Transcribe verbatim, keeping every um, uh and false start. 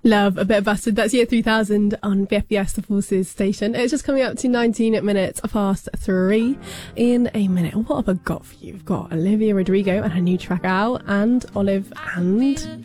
Love a bit of Busted. That's Year three thousand on B F B S, the Forces station. It's just coming up to nineteen minutes past three. In a minute, what have I got for you? I've got Olivia Rodrigo and her new track out, and Olive and